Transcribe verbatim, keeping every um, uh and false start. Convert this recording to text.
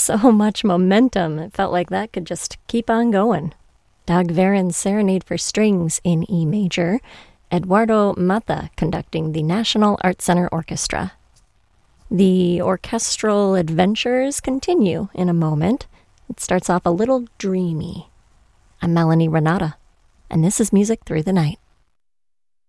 so much momentum. It felt like that could just keep on going. Dag Veren's Serenade for Strings in E major, Eduardo Mata conducting the National Art Center Orchestra. The orchestral adventures continue in a moment. It starts off a little dreamy. I'm Melanie Renata, and this is Music Through the Night.